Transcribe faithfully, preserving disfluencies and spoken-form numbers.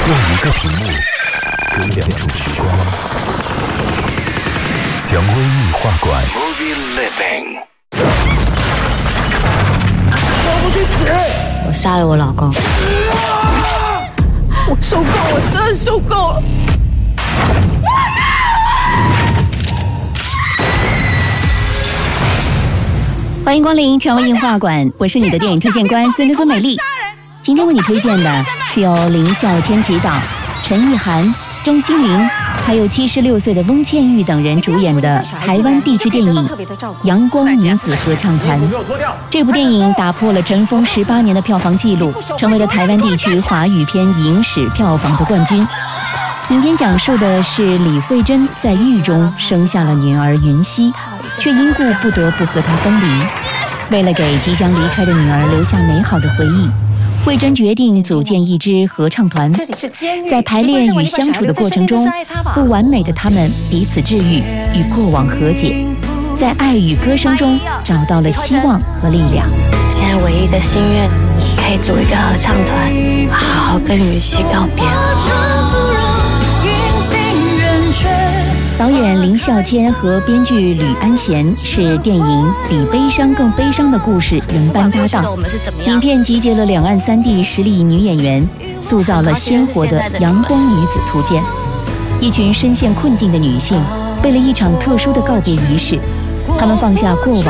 用一个屏幕隔两处时光。蔷薇艺画馆。 我不去死！ 我杀了我老公。 我受够了，我真的受够了。 欢迎光临蔷薇映画馆，我是你的电影推荐官孙孙美丽。今天为你推荐的是由林孝谦执导，陈意涵、钟欣凌还有七十六岁的翁倩玉等人主演的台湾地区电影《阳光女子合唱团》。这部电影打破了尘封十八年的票房纪录，成为了台湾地区华语片影史票房的冠军。影片讲述的是李慧珍在狱中生下了女儿云溪，却因故不得不和她分离。为了给即将离开的女儿留下美好的回忆，慧珍决定组建一支合唱团。在排练与相处的过程中，不完美的他们彼此治愈，与过往和解，在爱与歌声中找到了希望和力量。 现在唯一的心愿，可以组一个合唱团，好好跟云溪告别。 导演林孝谦和编剧吕安贤是电影《比悲伤更悲伤的故事》原班搭档。影片集结了两岸三地实力女演员，塑造了鲜活的阳光女子图鉴。一群深陷困境的女性，为了一场特殊的告别仪式，她们放下过往